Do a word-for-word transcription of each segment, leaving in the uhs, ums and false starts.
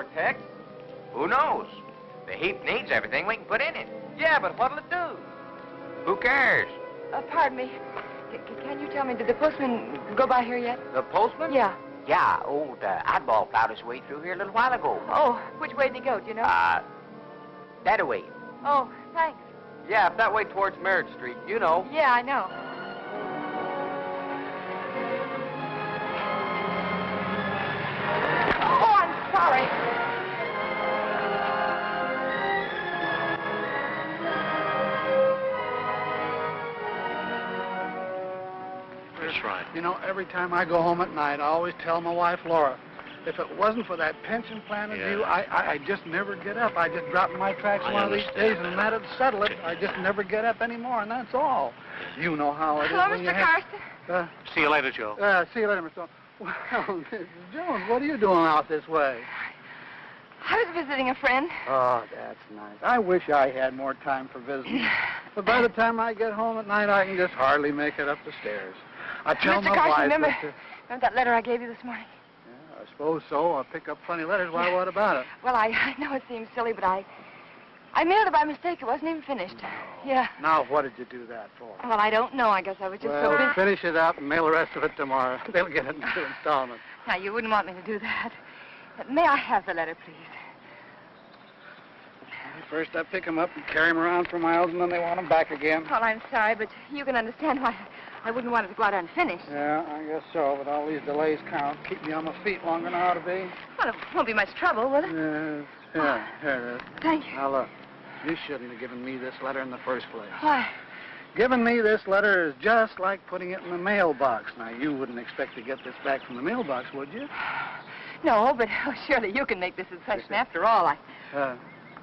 Vortex? Who knows? The heap needs everything we can put in it. Yeah, but what'll it do? Who cares? Uh, pardon me. C can you tell me, did the postman go by here yet? The postman? Yeah. Yeah, old uh, Oddball plowed his way through here a little while ago. Oh, which way did he go, do you know? Uh, that away. Oh, thanks. Yeah, up that way towards Merritt Street. You know. Yeah, I know. Oh, I'm sorry. That's right. You know, every time I go home at night, I always tell my wife, Laura, if it wasn't for that pension plan of Yeah. you, I, I, I just never get up. I just drop in my tracks I one of these understand days, and that. that'd settle it. I just never get up anymore, and that's all. You know how it is. Hello, when you Mister have- Carson. Uh, See you later, Joe. uh, see you later, Mister Jones. Well, Missus Jones, what are you doing out this way? I was visiting a friend. Oh, that's nice. I wish I had more time for visiting. But by the time I get home at night, I can just hardly make it up the stairs. I tell Mister my Carson, wife remember, that, uh, remember that letter I gave you this morning? yeah, I suppose so. I'll pick up plenty of letters. Why, Yeah. what about it? Well, I, I know it seems silly, but I... I mailed it by mistake. It wasn't even finished. Yeah. Now, what did you do that for? Well, I don't know. I guess I was just Well, so busy. finish it up and mail the rest of it tomorrow. They'll get it in two installments. Now, you wouldn't want me to do that. But may I have the letter, please? First, I pick them up and carry them around for miles, and then they want them back again. Well, I'm sorry, but you can understand why I wouldn't want it to go out unfinished. Yeah, I guess so, but all these delays count. Keep me on my feet longer than I ought to be. Well, it won't be much trouble, will it? Yes. Yeah, here it is. Thank you. Now, look, you shouldn't have given me this letter in the first place. Why? Giving me this letter is just like putting it in the mailbox. Now, you wouldn't expect to get this back from the mailbox, would you? No, but oh, surely you can make this concession. After all, I... Uh,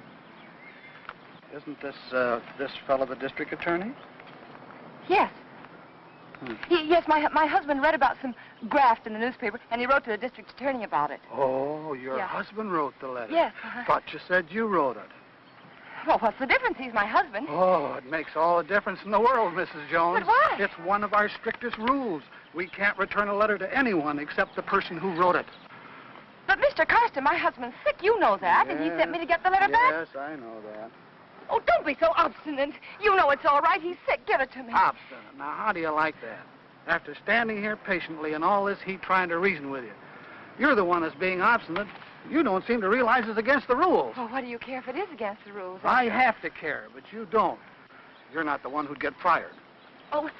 isn't this, uh, this fellow the district attorney? Yes. Hmm. He, yes, my my husband read about some graft in the newspaper, and he wrote to the district attorney about it. Oh, your Yeah. husband wrote the letter. Yes. Uh-huh. Thought you said you wrote it. Well, what's the difference? He's my husband. Oh, it makes all the difference in the world, Missus Jones. But why? It's one of our strictest rules. We can't return a letter to anyone except the person who wrote it. But, Mister Carson, my husband's sick. You know that, and he Yes. sent me to get the letter back. Yes, I know that. Oh, don't be so obstinate. You know it's all right. He's sick. Give it to me. Obstinate. Now, how do you like that? After standing here patiently in all this heat trying to reason with you, you're the one that's being obstinate. You don't seem to realize it's against the rules. Well, what do you care if it is against the rules? I have to care, but you don't. You're not the one who'd get fired. Oh,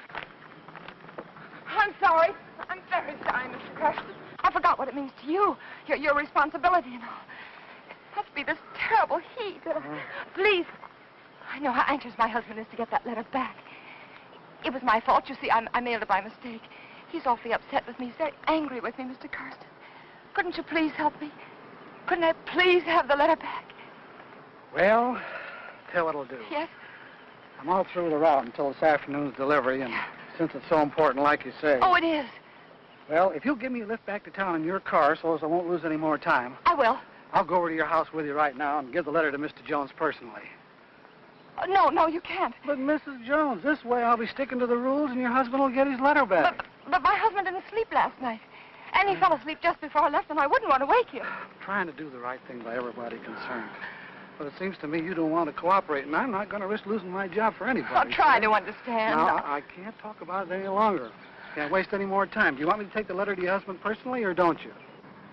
I'm sorry. I'm very sorry, Mister Carson. I forgot what it means to you. Your, your responsibility and all. It must be this terrible heat. Uh, Please. I know how anxious my husband is to get that letter back. It was my fault. You see, I, I mailed it by mistake. He's awfully upset with me. He's very angry with me, Mister Carson. Couldn't you please help me? Couldn't I please have the letter back? Well, tell what I'll do. Yes? I'm all through the route until this afternoon's delivery, and since it's so important, like you say. Oh, it is. Well, if you'll give me a lift back to town in your car so as I won't lose any more time, I will. I'll go over to your house with you right now and give the letter to Mister Jones personally. Oh, no, no, you can't. But, Missus Jones, this way I'll be sticking to the rules and your husband will get his letter back. But, but my husband didn't sleep last night. And he fell asleep just before I left, and I wouldn't want to wake you. I'm trying to do the right thing by everybody concerned. But it seems to me you don't want to cooperate, and I'm not going to risk losing my job for anybody. I'll try to understand. Now, I I can't talk about it any longer. Can't waste any more time. Do you want me to take the letter to your husband personally, or don't you?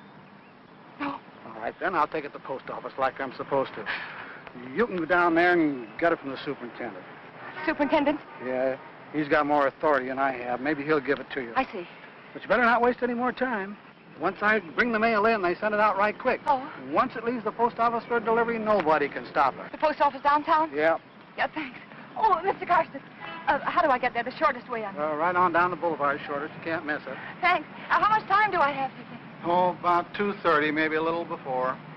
No. All right, then I'll take it to the post office like I'm supposed to. You can go down there and get it from the superintendent. Superintendent? Yeah, he's got more authority than I have. Maybe he'll give it to you. I see. But you better not waste any more time. Once I bring the mail in, they send it out right quick. Oh. Once it leaves the post office for delivery, nobody can stop it. The post office downtown? Yeah. Yeah, thanks. Oh, Mister Carson, uh, how do I get there? The shortest way on. Uh, right on down the boulevard, shortest. You can't miss it. Thanks. Uh, how much time do I have, do you think? Oh, about two thirty, maybe a little before.